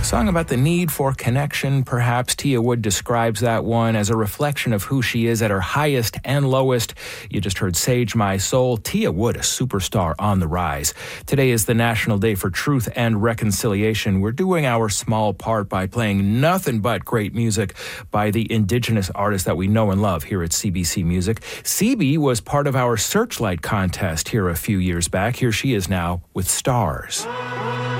Song about the need for connection, perhaps. Tia Wood describes that one as a reflection of who she is at her highest and lowest. You just heard Sage My Soul. Tia Wood, a superstar on the rise. Today is the National Day for Truth and Reconciliation. We're doing our small part by playing nothing but great music by the Indigenous artists that we know and love here at CBC Music. CB was part of our Searchlight contest here a few years back. Here she is now with Stars.